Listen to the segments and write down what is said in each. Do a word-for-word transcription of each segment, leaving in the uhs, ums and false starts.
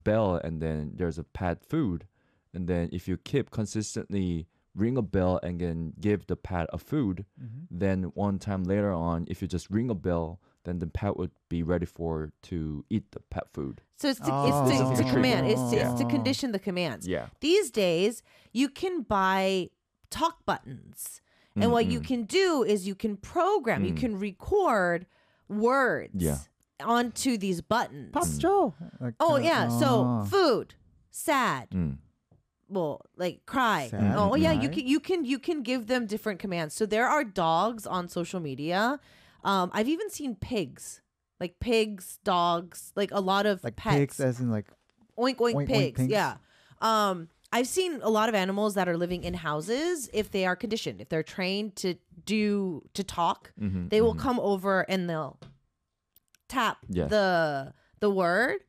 bell and then there's a pet food. And then if you keep consistently ring a bell and then give the pet a food, Mm-hmm. then one time later on, if you just ring a bell, then the pet would be ready for to eat the pet food. So it's to, Oh. it's to, to Specific command. It's, treatment. it's to Yeah. condition the commands. Yeah. These days, you can buy talk buttons. And what you Mm-mm. can do is you can program, you Mm. can record words Yeah. onto these buttons. 팝죠. Like, Oh, uh, yeah. So ah. food, sad, Mm. well, like cry. Sad, Oh, yeah. You cry. can you can you can give them different commands. So there are dogs on social media. Um, I've even seen pigs, like pigs, dogs, like a lot of like pets. pigs, as in like oink oink, Oink, oink pigs. pigs. Yeah. Um, I've seen a lot of animals that are living in houses. If they are conditioned, if they're trained to do to talk, Mhm, they will mhm. come over and they'll tap Yes. the the word,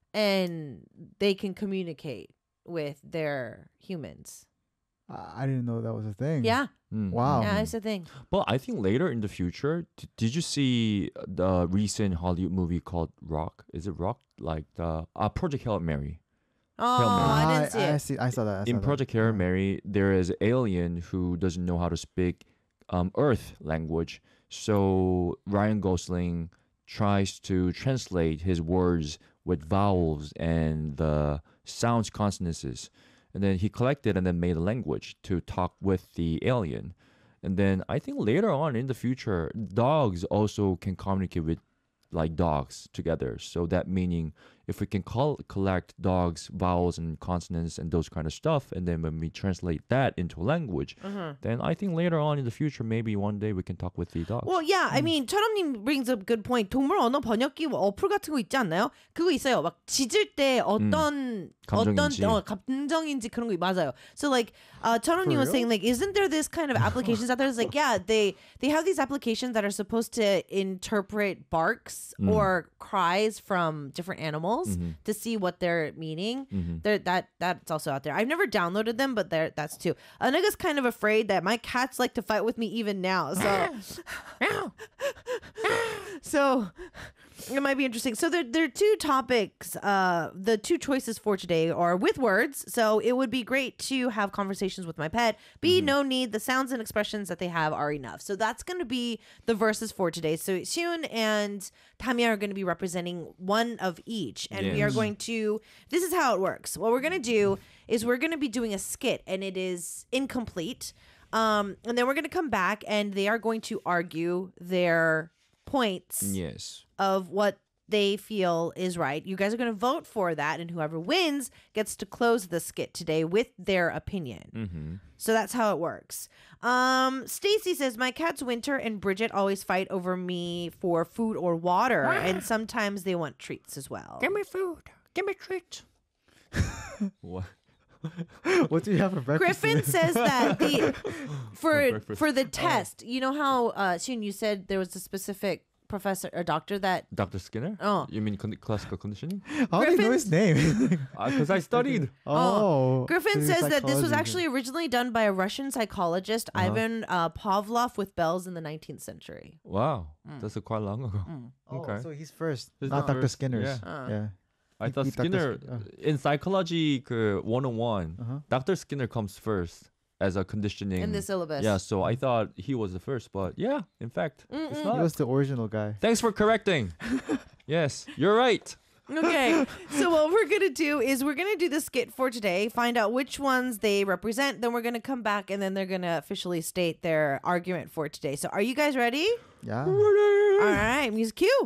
and they can communicate with their humans. uh, I didn't know that was a thing. Yeah, Mm, Wow. mm, yeah, mm. it's a thing. But I think later in the future, d- did you see the recent Hollywood movie called Rock? Is it Rock? Like the uh, Project Hail Mary. Oh, Mary. I Ah, didn't see I, it. see. I saw that. I saw In that. Project Hail Yeah. Mary, there is an alien who doesn't know how to speak um, Earth language. So Ryan Gosling tries to translate his words with vowels and the sounds consonances. And then he collected and then made a language to talk with the alien. And then I think later on in the future, dogs also can communicate with like dogs together. So that meaning if we can call, collect dogs, vowels and consonants and those kind of stuff, and then when we translate that into a language, Uh-huh. then I think later on in the future, maybe one day we can talk with the dogs. Well, yeah, I mean, 철험님 brings up a good point. 동물 언어 번역기 어플 같은 거 있지 않나요? 그거 있어요. 막 짖을 때 어떤 어떤 감정인지. 어, 감정인지 그런 거 맞아요. So like, uh, 철험님 was real? saying like, isn't there this kind of applications out there? It's like, yeah, they they have these applications that are supposed to interpret barks or cries from different animals to see what they're meaning. There, that that's also out there. I've never downloaded them, but there that's too. Anaga's kind of afraid that my cats like to fight with me even now. So. So it might be interesting. So there, there are two topics. Uh, the two choices for today are with words. So it would be great to have conversations with my pet. B, no need. The sounds and expressions that they have are enough. So that's going to be the verses for today. So Xiun and Tamia are going to be representing one of each. And we are Yes. going to, this is how it works. What we're going to do is we're going to be doing a skit, and it is incomplete. Um, and then we're going to come back, and they are going to argue their points Yes. of what they feel is right. You guys are going to vote for that, and whoever wins gets to close the skit today with their opinion. Mm-hmm. So that's how it works. Um, Stacy says, my cats Winter and Bridget always fight over me for food or water, and sometimes they want treats as well. me food. Give me treat. What? What do you have for breakfast? Griffin today? says that the for breakfast. for the test, you know how uh Shun, you said there was a specific professor or doctor that Doctor Skinner? Oh. You mean con- classical conditioning? How do you know his name? Because I studied. oh, Griffin so says that this was psychology. actually originally done by a Russian psychologist, Uh-huh. Ivan uh, Pavlov, with bells in the nineteenth century. Wow. That's a quite long ago. Oh, Okay. so he's first, He's not the Doctor first, Skinner's. yeah. Uh. yeah. I thought He- he- Doctor Skinner, Skin- oh. in psychology 그 one oh one, Uh-huh. Doctor Skinner comes first as a conditioning. In the syllabus. Yeah, so I thought he was the first, but yeah, in fact, it's He not. was the original guy. Thanks for correcting. Yes, you're right. Okay, so what we're gonna do is we're gonna do the skit for today, find out which ones they represent, then we're gonna come back and then they're gonna officially state their argument for today. So are you guys ready? Yeah. All right, music cue.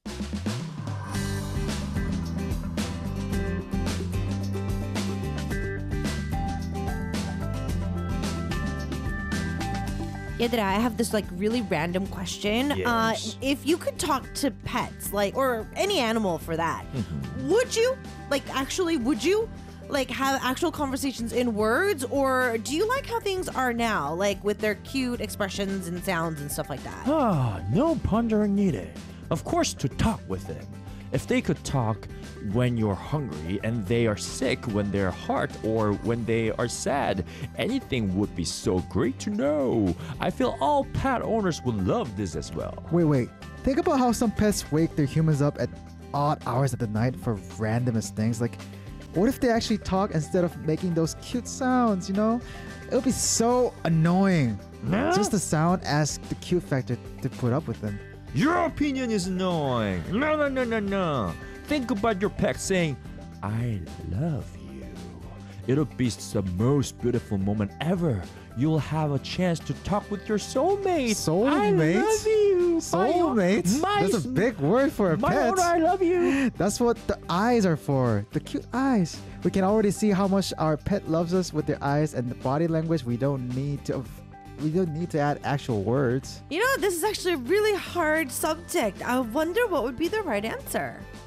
Yedra, I have this like really random question. Yes. Uh, if you could talk to pets, like, or any animal for that, would you? Like, actually, would you? Like, have actual conversations in words? Or do you like how things are now, like with their cute expressions and sounds and stuff like that? Ah, no pondering needed. Of course, to talk with them. If they could talk when you're hungry and they are sick when they're hurt or when they are sad, anything would be so great to know. I feel all pet owners would love this as well. Wait, wait. Think about how some pets wake their humans up at odd hours of the night for randomest things. Like, what if they actually talk instead of making those cute sounds, you know? It would be so annoying. No. Just the sound as the cute factor to put up with them. Your opinion is annoying. No, no, no, no, no. Think about your pet saying, I love you. It'll be the most beautiful moment ever. You'll have a chance to talk with your soulmate. Soulmate? I love you. Soulmate? My, That's a big word for a my pet. owner, I love you. That's what the eyes are for. The cute eyes. We can already see how much our pet loves us with their eyes and the body language. We don't need to we don't need to add actual words. You know, this is actually a really hard subject. I wonder what would be the right answer.